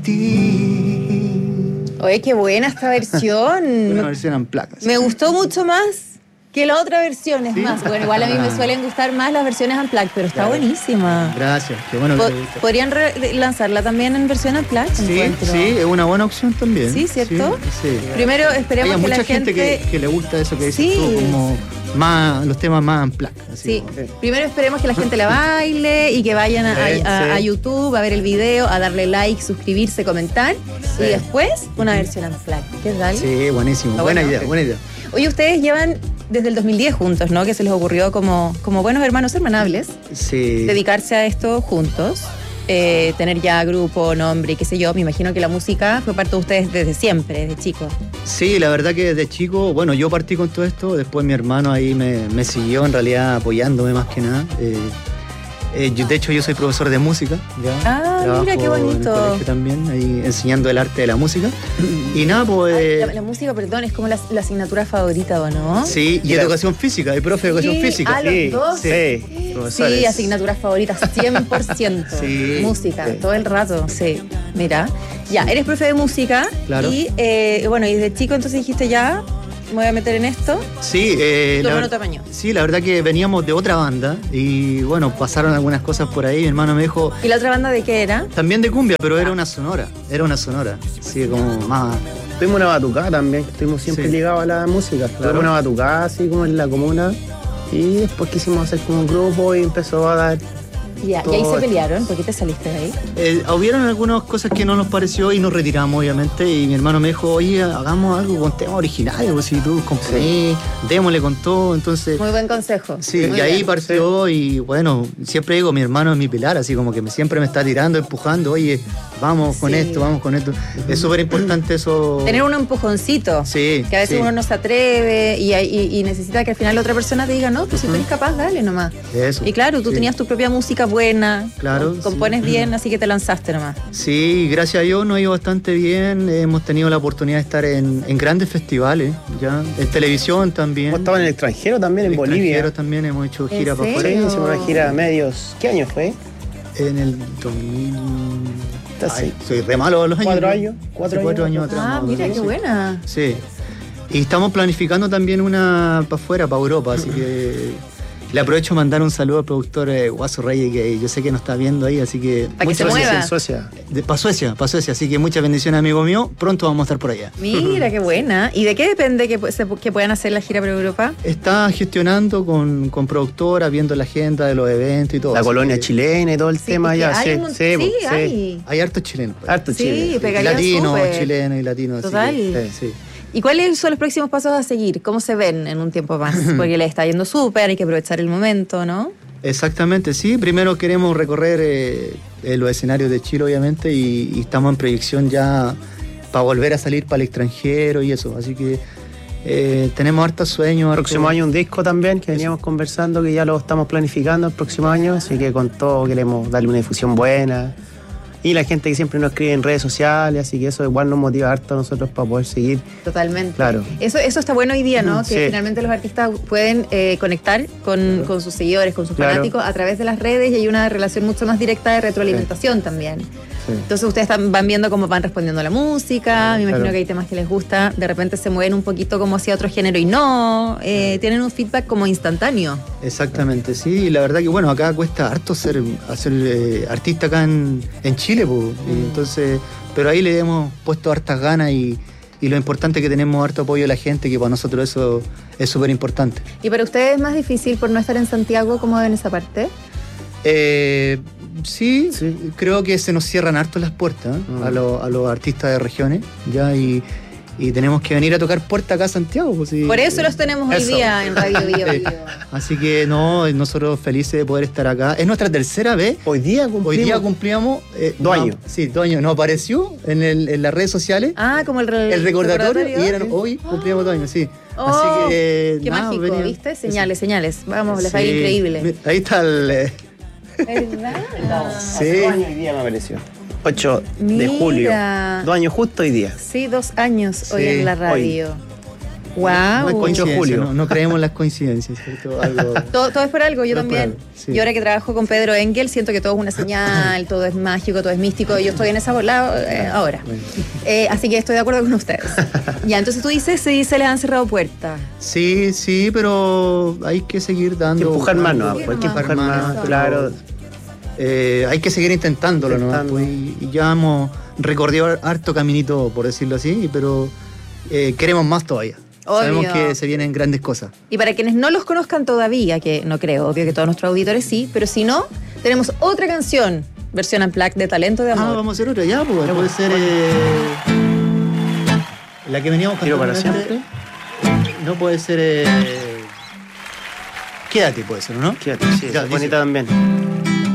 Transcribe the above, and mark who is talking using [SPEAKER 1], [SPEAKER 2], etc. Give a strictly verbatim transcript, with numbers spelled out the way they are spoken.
[SPEAKER 1] Oye, qué buena esta versión.
[SPEAKER 2] Una versión en placas.
[SPEAKER 1] Me gustó mucho más que la otra versión, es
[SPEAKER 2] ¿Sí?
[SPEAKER 1] más. Bueno, igual a mí me suelen gustar más las versiones unplugged, pero está
[SPEAKER 2] Claro.
[SPEAKER 1] buenísima.
[SPEAKER 2] Gracias, qué bueno que
[SPEAKER 1] Po-
[SPEAKER 2] te gusta.
[SPEAKER 1] ¿Podrían re- lanzarla también en versión unplugged?
[SPEAKER 2] Sí,
[SPEAKER 1] encuentro?
[SPEAKER 2] sí, es una buena opción también.
[SPEAKER 1] Sí, ¿cierto?
[SPEAKER 2] Sí, sí.
[SPEAKER 1] Primero esperemos
[SPEAKER 2] Hay
[SPEAKER 1] que
[SPEAKER 2] mucha
[SPEAKER 1] la
[SPEAKER 2] gente,
[SPEAKER 1] gente...
[SPEAKER 2] que, que le gusta eso que dices
[SPEAKER 1] Sí.
[SPEAKER 2] tú, como más, los temas más en placa.
[SPEAKER 1] Sí, primero esperemos que la gente la baile y que vayan a, a- a- a YouTube a ver el video, a darle like, suscribirse, comentar
[SPEAKER 2] Sí.
[SPEAKER 1] y después una versión unplugged. ¿Qué tal?
[SPEAKER 2] Sí, buenísimo.
[SPEAKER 1] Está
[SPEAKER 2] Buena
[SPEAKER 1] bueno.
[SPEAKER 2] idea, buena idea.
[SPEAKER 1] Oye, ustedes llevan desde el dos mil diez juntos, ¿no? Que se les ocurrió como, como buenos hermanos hermanables
[SPEAKER 2] Sí.
[SPEAKER 1] dedicarse a esto juntos, eh, tener ya grupo, nombre, qué sé yo. Me imagino que la música fue parte de ustedes desde siempre, desde chicos.
[SPEAKER 2] Sí, la verdad que desde chico, bueno, yo partí con todo esto, después mi hermano ahí me, me siguió en realidad apoyándome más que nada. Eh, eh, yo- de hecho, yo soy profesor de música. ¿ya?
[SPEAKER 1] Ah,
[SPEAKER 2] Trabajo
[SPEAKER 1] mira, qué bonito.
[SPEAKER 2] En el colegio también, ahí enseñando el arte de la música. Y nada, pues...
[SPEAKER 1] Ay,
[SPEAKER 2] eh,
[SPEAKER 1] la, la música, perdón, es como la, la asignatura favorita, ¿o no?
[SPEAKER 2] sí, y
[SPEAKER 3] Mira.
[SPEAKER 2] educación física, y profe de educación
[SPEAKER 1] Sí,
[SPEAKER 2] física.
[SPEAKER 1] ah, los
[SPEAKER 2] sí,
[SPEAKER 1] dos.
[SPEAKER 2] sí.
[SPEAKER 1] Sí,
[SPEAKER 3] Profesores.
[SPEAKER 1] asignaturas favoritas, cien por ciento.
[SPEAKER 2] Sí.
[SPEAKER 1] Música,
[SPEAKER 2] Sí.
[SPEAKER 1] todo el rato, sí. Mira, ya, eres profe de música.
[SPEAKER 2] Claro.
[SPEAKER 1] Y, eh, bueno, y desde chico entonces dijiste ya, me voy a meter en esto.
[SPEAKER 2] Sí, eh,
[SPEAKER 1] Tu
[SPEAKER 2] la,
[SPEAKER 1] hermano te apañó.
[SPEAKER 2] sí, la verdad que veníamos de otra banda y bueno, pasaron algunas cosas por ahí. Mi hermano me dijo,
[SPEAKER 1] ¿Y la otra banda de qué era?
[SPEAKER 2] también de cumbia, pero era una sonora, era una sonora. Sí, como más...
[SPEAKER 3] Tuvimos una batucada también, estuvimos siempre
[SPEAKER 2] Sí.
[SPEAKER 3] ligados a la música.
[SPEAKER 2] Claro.
[SPEAKER 3] Tuvimos una batucada así como en la comuna y después quisimos hacer como un grupo y empezó a dar...
[SPEAKER 1] Ya, y
[SPEAKER 3] Todo
[SPEAKER 1] ahí se
[SPEAKER 3] esto.
[SPEAKER 1] pelearon. ¿Por qué te saliste de ahí?
[SPEAKER 2] Eh, hubieron algunas cosas que no nos pareció y nos retiramos, obviamente. Y mi hermano me dijo, oye, hagamos algo con temas originales, pues si tú componés, démosle con todo. Entonces,
[SPEAKER 1] Muy buen consejo.
[SPEAKER 2] sí,
[SPEAKER 1] Muy
[SPEAKER 2] y ahí
[SPEAKER 1] bien.
[SPEAKER 2] partió. Y bueno, siempre digo, mi hermano es mi pilar, así como que me, siempre me está tirando, empujando, oye, vamos con
[SPEAKER 1] Sí.
[SPEAKER 2] esto, vamos con esto. Es súper importante eso.
[SPEAKER 1] Tener un empujoncito.
[SPEAKER 2] Sí,
[SPEAKER 1] Que a veces
[SPEAKER 2] sí.
[SPEAKER 1] uno no se atreve y, y- y necesita que al final la otra persona te diga, no, pues si tú eres capaz, dale nomás.
[SPEAKER 2] Eso,
[SPEAKER 1] Y claro, tú
[SPEAKER 2] sí.
[SPEAKER 1] tenías tu propia música buena,
[SPEAKER 2] Claro,
[SPEAKER 1] com- compones
[SPEAKER 2] sí.
[SPEAKER 1] bien, así que te lanzaste nomás.
[SPEAKER 2] Sí, gracias a Dios nos ha ido bastante bien. Hemos tenido la oportunidad de estar en, en grandes festivales, ya, en televisión también.
[SPEAKER 3] Hemos estado en el extranjero también, en Bolivia.
[SPEAKER 2] Extranjeros también hemos hecho
[SPEAKER 1] ¿En
[SPEAKER 2] gira para
[SPEAKER 1] serio?
[SPEAKER 2] afuera.
[SPEAKER 3] Sí, hicimos una gira a medios. ¿Qué año fue?
[SPEAKER 2] En el dos mil...
[SPEAKER 3] Está
[SPEAKER 2] Ay,
[SPEAKER 3] así.
[SPEAKER 2] soy re malo a los años.
[SPEAKER 3] Cuatro
[SPEAKER 2] ¿no?
[SPEAKER 3] años, cuatro
[SPEAKER 2] Hace cuatro
[SPEAKER 3] años
[SPEAKER 2] años atrás.
[SPEAKER 1] Ah,
[SPEAKER 2] más o
[SPEAKER 1] mira,
[SPEAKER 2] menos,
[SPEAKER 1] qué
[SPEAKER 2] sí.
[SPEAKER 1] buena.
[SPEAKER 2] Sí. Y estamos planificando también una para afuera, para Europa, así que le aprovecho a mandar un saludo al productor eh, Guaso Reyes, que yo sé que nos está viendo ahí, así que...
[SPEAKER 1] Para que se
[SPEAKER 2] muchas
[SPEAKER 1] mueva.
[SPEAKER 3] En Suecia.
[SPEAKER 2] Para Suecia, para Suecia, así que muchas bendiciones, amigo mío. Pronto vamos a estar por allá.
[SPEAKER 1] Mira, qué buena. ¿Y de qué depende que, pu- se- que puedan hacer la gira por Europa?
[SPEAKER 2] Está gestionando con, con productora, viendo la agenda de los eventos y todo.
[SPEAKER 3] La
[SPEAKER 2] así
[SPEAKER 3] colonia
[SPEAKER 2] que
[SPEAKER 3] chilena y todo el
[SPEAKER 1] Sí,
[SPEAKER 3] tema
[SPEAKER 1] porque
[SPEAKER 3] allá.
[SPEAKER 1] hay
[SPEAKER 3] Sí,
[SPEAKER 1] un mon-
[SPEAKER 3] sí,
[SPEAKER 1] sí,
[SPEAKER 3] sí.
[SPEAKER 1] hay.
[SPEAKER 2] Hay hartos chilenos.
[SPEAKER 3] Harto
[SPEAKER 1] Sí,
[SPEAKER 3] Chile.
[SPEAKER 1] pegaría
[SPEAKER 2] Latinos,
[SPEAKER 1] súper.
[SPEAKER 2] chilenos y latinos. así
[SPEAKER 1] Total.
[SPEAKER 2] que, sí.
[SPEAKER 1] ¿Y cuáles son los próximos pasos a seguir? ¿Cómo se ven en un tiempo más? Porque les está yendo súper, hay que aprovechar el momento, ¿no?
[SPEAKER 2] Exactamente, sí. Primero queremos recorrer eh, eh, los escenarios de Chile, obviamente, y, y estamos en proyección ya para volver a salir para el extranjero y eso. Así que eh, tenemos hartos sueños.
[SPEAKER 3] El
[SPEAKER 2] harto-
[SPEAKER 3] próximo año un disco también que veníamos conversando, que ya lo estamos planificando el próximo año, así que con todo queremos darle una difusión buena. Y la gente que siempre nos escribe en redes sociales, así que eso igual nos motiva harto a nosotros para poder seguir.
[SPEAKER 1] Totalmente.
[SPEAKER 3] Claro.
[SPEAKER 1] Eso, eso está bueno hoy día, ¿no? Que
[SPEAKER 3] Sí.
[SPEAKER 1] finalmente los artistas pueden eh, conectar con, con sus seguidores, con sus
[SPEAKER 3] Claro.
[SPEAKER 1] fanáticos a través de las redes y hay una relación mucho más directa de retroalimentación también.
[SPEAKER 3] Sí.
[SPEAKER 1] Entonces ustedes están- van viendo cómo van respondiendo a la música, me imagino
[SPEAKER 3] Claro.
[SPEAKER 1] que hay temas que les gusta, de repente se mueven un poquito como hacia otro género y no, eh, tienen un feedback como instantáneo.
[SPEAKER 2] Exactamente, sí. Y la verdad que, bueno, acá cuesta harto ser, hacer eh, artista acá en, en Chile, pues. Y entonces, pero ahí le hemos puesto hartas ganas y, y lo importante es que tenemos harto apoyo de la gente, que para nosotros eso es súper importante.
[SPEAKER 1] ¿Y para ustedes es más difícil por no estar en Santiago? ¿Cómo ven esa parte?
[SPEAKER 2] Eh, sí,
[SPEAKER 3] Sí.
[SPEAKER 2] creo que se nos cierran harto las puertas ¿eh?
[SPEAKER 3] Mm.
[SPEAKER 2] a, los, a los artistas de regiones, ya, y, y tenemos que venir a tocar puerta acá a Santiago. Pues, sí.
[SPEAKER 1] Por eso los tenemos hoy
[SPEAKER 3] Eso.
[SPEAKER 1] día en Radio Bio
[SPEAKER 2] Sí.
[SPEAKER 1] Bio.
[SPEAKER 2] Así que no, nosotros felices de poder estar acá. Es nuestra tercera vez.
[SPEAKER 3] Hoy día cumplimos.
[SPEAKER 2] Hoy día cumplíamos... eh,
[SPEAKER 3] Dos
[SPEAKER 2] no,
[SPEAKER 3] años.
[SPEAKER 2] Sí, dos años. Nos apareció en, el, en las redes sociales
[SPEAKER 1] Ah, como el, re-
[SPEAKER 2] el recordatorio, y eran, hoy cumplimos dos años, sí.
[SPEAKER 1] Oh,
[SPEAKER 2] Así que...
[SPEAKER 1] qué
[SPEAKER 2] nada,
[SPEAKER 1] mágico,
[SPEAKER 2] venía-
[SPEAKER 1] ¿viste? Señales, señales. Vamos, les va a ir
[SPEAKER 2] Sí.
[SPEAKER 1] increíble.
[SPEAKER 2] Ahí está el... eh,
[SPEAKER 1] ¿Verdad?
[SPEAKER 2] Sí.
[SPEAKER 3] Dos años hoy día me apareció. ocho de
[SPEAKER 1] Mira.
[SPEAKER 3] julio. Dos años justo hoy día.
[SPEAKER 1] Sí, dos años hoy
[SPEAKER 2] Sí,
[SPEAKER 1] en la radio. Wow.
[SPEAKER 2] No es coincidencia,
[SPEAKER 3] Julio.
[SPEAKER 2] no, no creemos en las coincidencias, ¿cierto? Algo,
[SPEAKER 1] Todo, todo es por algo, yo
[SPEAKER 2] Todo es por
[SPEAKER 1] también.
[SPEAKER 2] algo, sí.
[SPEAKER 1] Y ahora que trabajo con Pedro Engel, siento que todo es una señal, todo es mágico, todo es místico. Y yo estoy en esa bola eh, ahora.
[SPEAKER 2] Bueno.
[SPEAKER 1] Eh, así que estoy de acuerdo con ustedes. Ya, entonces tú dices, sí, se les han cerrado puertas.
[SPEAKER 2] Sí, sí, pero hay que seguir dando.
[SPEAKER 3] Hay que empujar más, ¿no?
[SPEAKER 2] dando-
[SPEAKER 3] Hay que empujar más,
[SPEAKER 2] pero,
[SPEAKER 3] claro.
[SPEAKER 2] eh, hay que seguir intentándolo, ¿no?
[SPEAKER 3] Intentando.
[SPEAKER 2] Pues, y, y ya hemos recorrido harto caminito, por decirlo así, pero eh, queremos más todavía.
[SPEAKER 1] Obvio.
[SPEAKER 2] Sabemos que se vienen grandes cosas.
[SPEAKER 1] Y para quienes no los conozcan todavía, que no creo, obvio que todos nuestros auditores sí, pero si no, tenemos otra canción, versión unplugged de Talento de Amor.
[SPEAKER 2] Ah, vamos a hacer otra ya, pues. Puede ser eh, la que veníamos
[SPEAKER 3] Tiro
[SPEAKER 2] cantando
[SPEAKER 3] para
[SPEAKER 2] antes.
[SPEAKER 3] siempre.
[SPEAKER 2] No puede ser. Eh, Quédate, puede ser, ¿no?
[SPEAKER 3] Quédate, sí,
[SPEAKER 2] Ya,
[SPEAKER 3] es
[SPEAKER 2] dice-
[SPEAKER 3] bonita también.